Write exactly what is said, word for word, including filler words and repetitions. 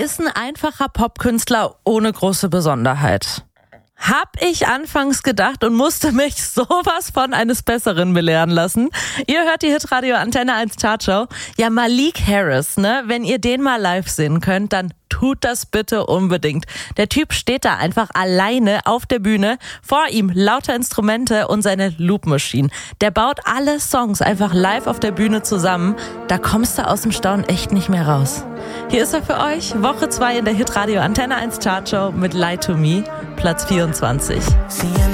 ist ein einfacher Popkünstler ohne große Besonderheit. Hab ich anfangs gedacht und musste mich sowas von eines Besseren belehren lassen. Ihr hört die Hitradio Antenne eins Chartshow. Ja, Malik Harris, ne? Wenn ihr den mal live sehen könnt, dann tut das bitte unbedingt. Der Typ steht da einfach alleine auf der Bühne. Vor ihm lauter Instrumente und seine Loop Machine. Der baut alle Songs einfach live auf der Bühne zusammen. Da kommst du aus dem Staunen echt nicht mehr raus. Hier ist er für euch. Woche zwei in der Hitradio Antenne eins Chartshow mit Lie to Me, Platz vierundzwanzig.